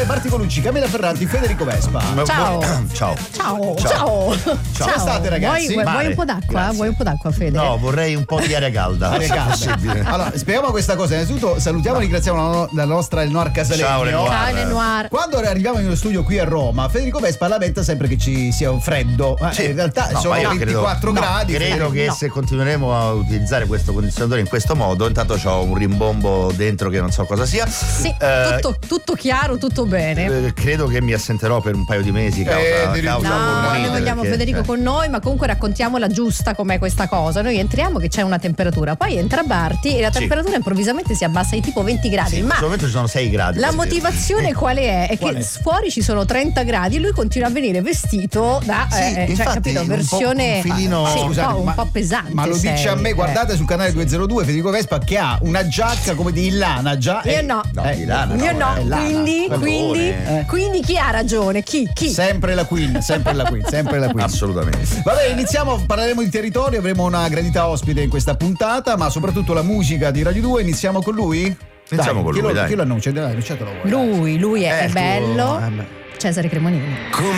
Marti Colucci, Camilla Ferranti, Federico Vespa. Ciao. Come state, ragazzi? Vuoi un po' d'acqua? Grazie. Vuoi un po' d'acqua, Fede? No, vorrei un po' di aria calda. Aria calda. Allora, spieghiamo questa cosa. Innanzitutto salutiamo e ringraziamo la nostra Lenoir Casalegno. Ciao, Lenoir. Ciao, Lenoir. Quando arriviamo nello studio qui a Roma, Federico Vespa lamenta sempre che ci sia un freddo. Sì. In realtà sono ma io 24 gradi. Credo che se continueremo a utilizzare questo condizionatore in questo modo, intanto c'ho un rimbombo dentro che non so cosa sia. Sì, tutto chiaro, tutto bene. Credo che mi assenterò per un paio di mesi causa No, polmonite, noi vogliamo perché, Federico con noi, ma comunque raccontiamola giusta com'è questa cosa. Noi entriamo che c'è una temperatura, poi entra Barti e la temperatura improvvisamente si abbassa di tipo 20 gradi. in Ma questo momento ci sono 6 gradi. la motivazione quale è? È che fuori ci sono 30 gradi e lui continua a venire vestito da cioè, infatti, capito, versione un filino sì, scusate, un po' pesante. Ma lo dice sei, a me, guardate sul canale 202 Federico Vespa che ha una giacca come di lana già. Io no. di lana, Io no, è lana. quindi chi ha ragione? Chi? Sempre la Queen. Assolutamente. Vabbè, iniziamo, parleremo di territorio, avremo una gradita ospite in questa puntata, ma soprattutto la musica di Radio 2. Iniziamo con lui? Iniziamo con lui, dai. Chi lo annuncia? Dai, annunciatelo voi. Lui è il tuo- bello. Cesare Cremonini. Come